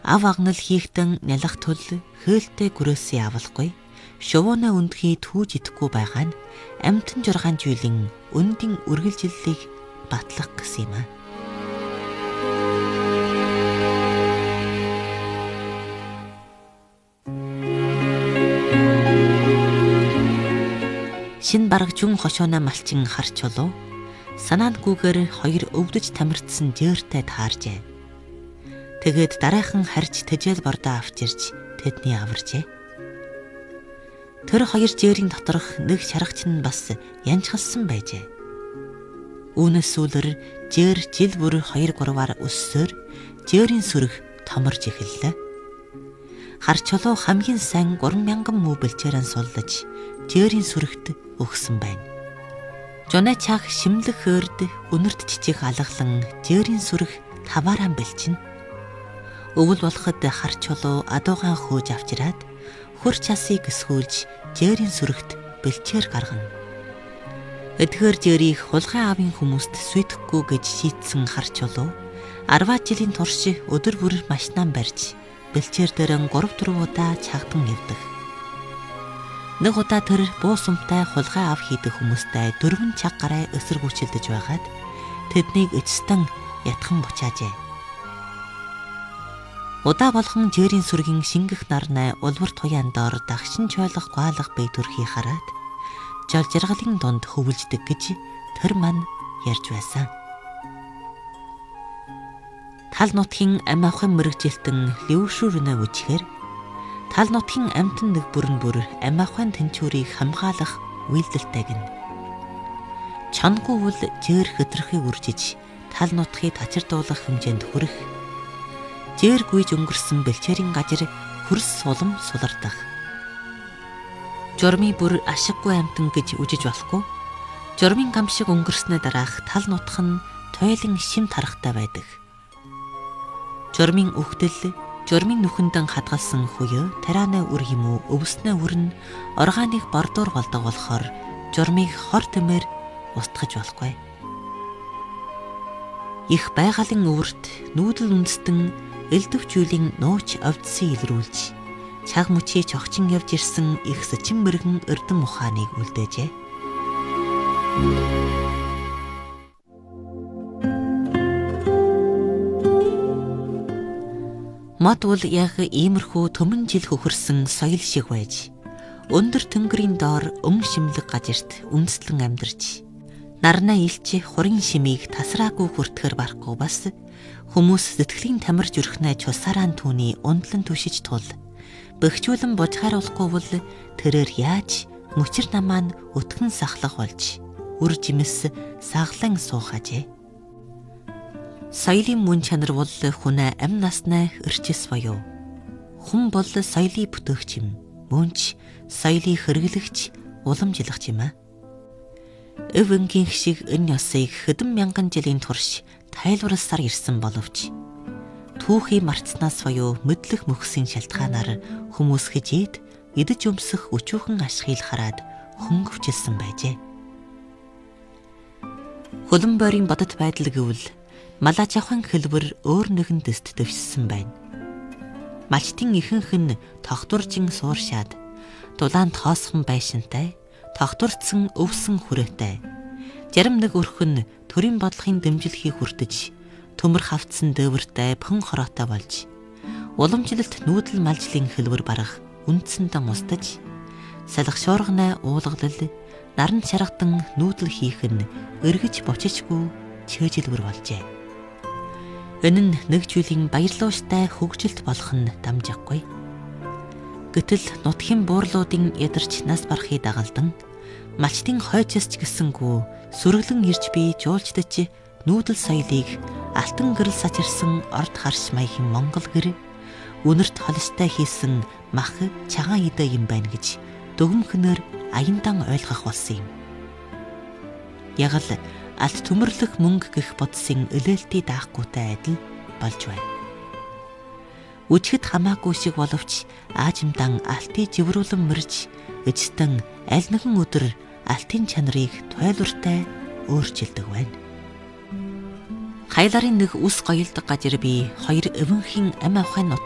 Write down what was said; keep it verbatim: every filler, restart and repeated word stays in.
ав агнал хийхтэн нялах тул хөөлтэй гүрөөсөө авалгүй шувууна өндхий түүж идэхгүй байгаа нь амьтан жургаан жилийн өндийн үргэлжиллийг батлах гэсэн юм аа. Шин барагжун хошооно малчин харч болов санаандгүйгээр хоёр өвдөж тамирдсан жээртэй тааржээ. Тэгээд дараахан харж тэжээл бордоо авч ирж тэдний аваржээ. Тэр хоёр жээрийн доторх нэг шаргач нь бас янчгалсан байжээ. Үүнээс сүүлэр жээр жил бүр хоёр гурваар өссөөр жээрийн сүрэг томорж эхэллээ. Харч болов хамгийн сайн гурван мянган муу бэлчээрэн суллаж жээрийн сүрэгт өгсөн байна. Жонэ чаг шимлэх хөрд өнөрт жижиг алгалан жээрийн сүрэг таваараа бэлчин. Өвөл болоход харч болов адуугаан хөөж авчираад хөр часыг эсгүүлж жээрийн сүрэгт бэлчээр гаргана. Эдгээр жээрийг хулгай аавын хүмүүст сүйтгэхгүй гэж шийтсэн харч болов арваа жилийн турш өдөр бүр машинаа барьж бэлчээр дээрэн гурав дөрвөн удаа чагдан явдаг. Нэг удаа тэр буусамтай хулгай аав хийдэг хүмүүстэй дөрвөн цаг гараа эсэргүүцэлдэж байгаад тэднийг эцэстэн ятхан бучаажээ. Удаа болгон жээрийн сүргийн шингэх нарнай улвар туяан доор дагшин чойлох гуайлах бие төрхий хараад жол жаргалын дунд хөвөлждөг гэж тэр мань ярьж байсан. Тал нутгийн ам ахын мэрэгжилтэн левшүүрнэ үчгээр тал нутгийн амтан нэг бүрэн бүр ам ахын тэнчүүрийг хамгаалах үйлдэлтэй гин. Чонгуу бол жээр хөтрөхийг үржиж тал нутгийг тачирдуулах хэмжээнд хүрэх. Жээр гүйж өнгөрсөн бэлчээрийн газар хөрс сулам сулардах. Журмын бүр ашиггүй амтан гэж үжиж болохгүй. Журмын гамшиг өнгөрснөө дараах тал нутх нь туйлын шим тарахтай байдаг. Журмын үхтэл журмын нүхэндэн хадгалсан хуё тарааны үр юм уу өвснөө үрн органик бордуур болдог болохоор журмыг хор тэмээр устгаж болохгүй. Их байгалийн өвөрт нүүдэл үндэстэн элдвчүүлийн нууч овдсын илрүүлж чаг мөчий чогчин явж ирсэн их сэчин мэргэн эрдэн ухааныг үлдээжээ. Мод бол яг иймэрхүү төмөн жил хөхөрсөн соёл шиг байж өндөр тэнгэрийн доор өн шимлэг газарт үндэслэн амьдарч нарнаа илч хурын шимийг тасраагүй хүртгэр барахгүй бас хүмүүс сэтгэлийн тамирж өрхнэ чусарaan түүний ундлан түшиж тул бөхчүүлэн божгааруулахгүй бол тэрээр яаж мөчр намаа нь өтгөн сахлах болж үр жимс саглан суухажээ. Соёлын мөн чанар бол хүнээ амь наснаа өрчис боёо. Хүн бол соёлын бүтээгч юм. Мөнч соёлын хэрэглэгч, уламжлагч юм аа. Өв өнгийн шиг энэ ёсыг хэдэн мянган жилийн турш тайлбарласаар ирсэн боловч түүхий мартснаас боёо мэдлэх мөхсийн шалтгаанаар хүмүүс хижээд идэж өмсөх өчүүхэн ашгийг хараад хөнгөвчлсөн байжээ. Хөлөн бойрын бодит байдал гэвэл малаж авхан хэлбэр өөр нэгэн дэст дэвшсэн байна. Малчтын ихэнх нь тогтворжин сууршаад, дулаанд хоосхон байшинтай, тогтворцсон өвсөн хүрээтэй. Зарим нэг өрх нь төрийн бодлогын дэмжлэхийг хүртэж, төмөр хавцсан дээвэртэй пөн хороотой болж, уламжлалт нүүдэл малжлын хэлбэр барах үндсэндээ мустаж, салах шуурганаа уулгалал, наран чаргадан нүүдэл хийх нь эргэж бочичгүй чөөжилбэр болжээ. Энэ нь нэг зүйлийн баярлууштай хөгжилт болох нь дамжахгүй. Гэтэл нутгийн буурлуудын ядарч нас барахыг дагалдан малчтын хойчос ч гэсэнгүү сүрэглэн ирж бий жуулчдаж нүүдэл соёлыг алтан гэрэл сачирсан орд харш маягийн Монгол гэр үнэрт холстой хийсэн мах чагаан идэ юм байна гэж дөгөмхнөр аяндан ойлгох болсон юм. Яг л алт төмөрлөх мөнгө гэх бодсын өлөөлтий даахгүйтэй адил болж байна. Үжихэд хамаагүй шиг боловч аажимдан алтыг живрүүлэн мөрж эцэстэн аль нэгэн өдөр алтын чанарыг тойлортой өөрчилдөг байна. Хайларын нэг үс гоёлдог газар би хоёр өвөнхийн ам авахын